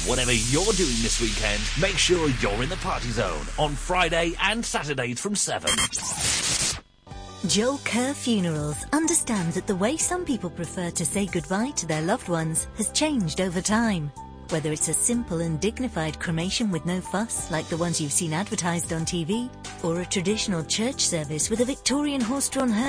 Whatever you're doing this weekend, make sure you're in the Party Zone on Friday and Saturdays from 7. Joel Kerr Funerals understands that the way some people prefer to say goodbye to their loved ones has changed over time. Whether it's a simple and dignified cremation with no fuss, like the ones you've seen advertised on TV, or a traditional church service with a Victorian horse-drawn hearse